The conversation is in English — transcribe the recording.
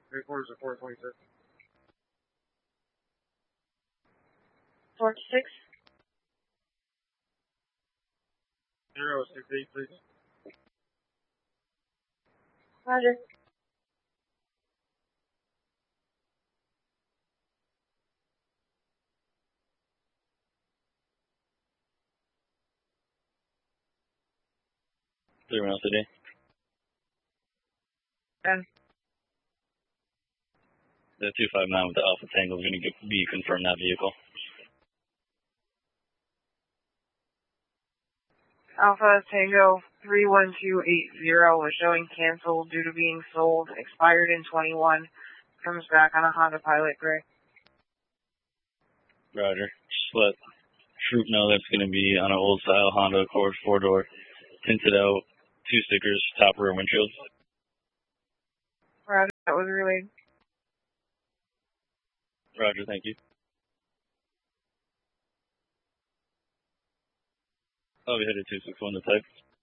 3/4 of 426. 46. 068, please. Roger. Clear around today. And The 259 with the Alpha Tango is going to be confirmed that vehicle. Alpha Tango 31280 was showing canceled due to being sold. Expired in 21. Comes back on a Honda Pilot Gray. Roger. Just let Troop know that's going to be on an old style Honda Accord 4-door, tinted out, 2 stickers, top rear windshield. Roger, that was relayed. Roger, thank you. I'll be headed 261 to type.